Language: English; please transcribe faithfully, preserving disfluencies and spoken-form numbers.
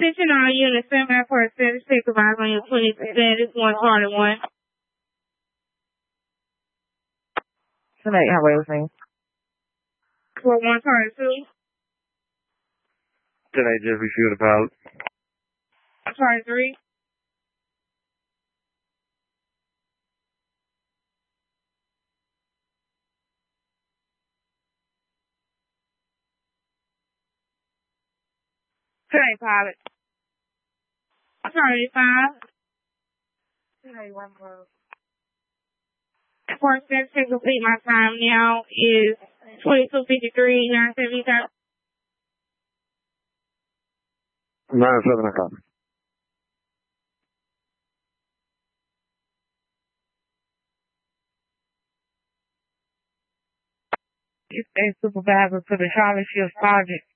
Attention all units, semi for a service supervisor on your twenty percent. It's one harder one. Tonight, highway with me. For one harder two. Tonight, Jeffrey Field about. Harder three. Tonight, pilot. Harder five. Tonight, one more. For steps to complete my time now is twenty-two fifty-three, nine seventy-seven. nine seven o'clock. It's a supervisor to the Charlotte Shield Sergeant